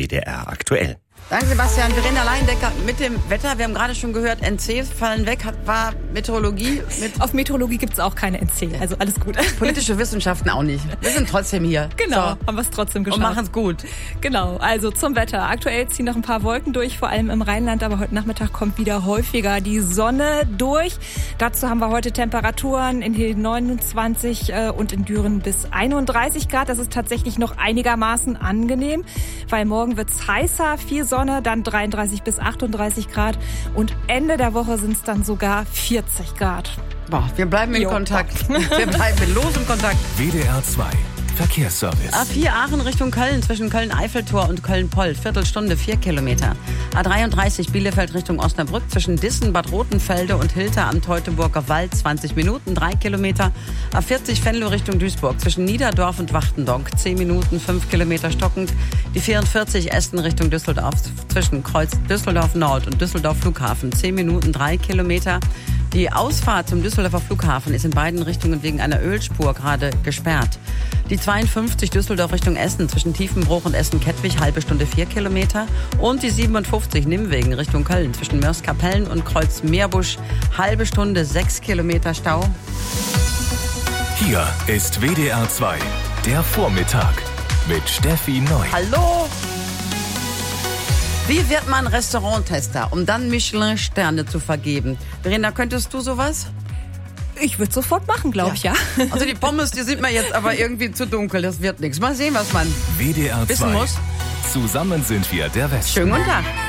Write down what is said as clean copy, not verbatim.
WDR aktuell. Danke, Sebastian. Verena Leindecker mit dem Wetter. Wir haben gerade schon gehört, NCs fallen weg. War Meteorologie mit... Auf Meteorologie gibt's auch keine NC, also alles gut. Politische Wissenschaften auch nicht. Wir sind trotzdem hier. Genau, so. haben wir es trotzdem geschafft. Und machen's gut. Genau, also zum Wetter. Aktuell ziehen noch ein paar Wolken durch, vor allem im Rheinland, aber heute Nachmittag kommt wieder häufiger die Sonne durch. Dazu haben wir heute Temperaturen in Hilden 29 und in Düren bis 31 Grad. Das ist tatsächlich noch einigermaßen angenehm, weil morgen wird's heißer, viel Sonne, dann 33 bis 38 Grad und Ende der Woche sind es dann sogar 40 Grad. Boah, wir bleiben in Kontakt. Wir bleiben in losem Kontakt. WDR 2 Verkehrsservice. A4 Aachen Richtung Köln zwischen Köln-Eiffeltor und Köln-Polt. Viertelstunde, 4 Kilometer. A33 Bielefeld Richtung Osnabrück zwischen Dissen, Bad Rotenfelde und Hilter am Teutoburger Wald 20 Minuten, 3 Kilometer. A40 Venlo Richtung Duisburg zwischen Niederdorf und Wachtendonk 10 Minuten, 5 Kilometer stockend. Die 44 Essen Richtung Düsseldorf zwischen Kreuz Düsseldorf Nord und Düsseldorf Flughafen 10 Minuten, 3 Kilometer. Die Ausfahrt zum Düsseldorfer Flughafen ist in beiden Richtungen wegen einer Ölspur gerade gesperrt. Die 52 Düsseldorf Richtung Essen zwischen Tiefenbruch und Essen-Kettwig, halbe Stunde 4 Kilometer. Und die 57 Nimmwegen Richtung Köln zwischen Mörs-Kapellen und Kreuz-Meerbusch, halbe Stunde 6 Kilometer Stau. Hier ist WDR 2, der Vormittag mit Steffi Neu. Hallo! Wie wird man Restauranttester, um dann Michelin-Sterne zu vergeben? Verena, könntest du sowas? Ich würde sofort machen, glaube ich, ja. Also die Pommes, die sind mir jetzt aber irgendwie zu dunkel. Das wird nichts. Mal sehen, was man WDR 2. wissen muss. Zusammen sind wir der Westen. Schönen guten Tag.